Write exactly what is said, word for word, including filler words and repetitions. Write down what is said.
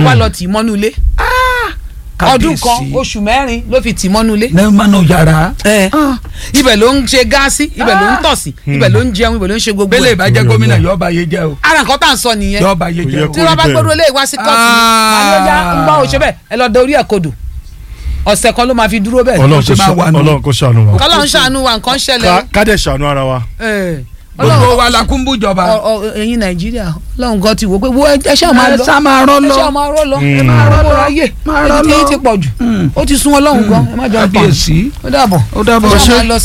wá lọ tì mọ́nú ilé ọdún kan oṣù mẹ́rin ló fi tì mọ́nú ilé. ní mọ́nú yàrá. ibẹ̀ ló ń ṣe gáàsì ibẹ̀ ló ń tọ̀ sí ibẹ̀ ló ń jẹun ibẹ̀ ló ń ṣe gbogbo ẹ̀. bẹ́lẹ̀ ìbàjẹ́ gómìnà yóò bá yé jẹ́ o. ara nǹkan tá à ń sọ nìyẹn yóò bá yé jẹ́ o. tí wọ́n bá gbọ́dọ̀ lé ìwá sí kóòtù àní ó yá ń gbọ́ òṣè bẹ́ẹ̀ ẹ lọ da orí ẹ̀ kodò ọ̀sẹ̀ kan ló máa fi dúró bẹ́ẹ̀. Ọlọ́run kó ṣàánú wa. kọ́lọ́run ṣàánú wa nǹkan ṣẹlẹ̀. ká dẹ̀ ṣàánú ara wa. gbogbo wa la kún bú jọba. ẹ̀yin Nàìjíríà Ọlọ́run kan ti wò pé wo ẹ ṣáà máa lọ ẹ ṣáà máa rọ́ lọ ẹ ṣáà máa rọ́ lọ ẹ máa rọ́ lọ ayé máa rọ́ lọ èyí ti pọ̀ jù ó ti sún Ọlọ́run gan ẹ má jọ pa kábíyèsí ó dàbọ̀ ó dàbọ̀.